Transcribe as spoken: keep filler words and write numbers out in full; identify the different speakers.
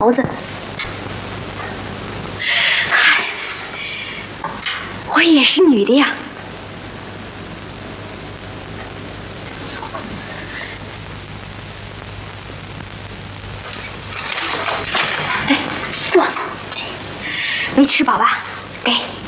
Speaker 1: 桃子。嗨，我也是女的呀。哎，坐。没吃饱吧？给。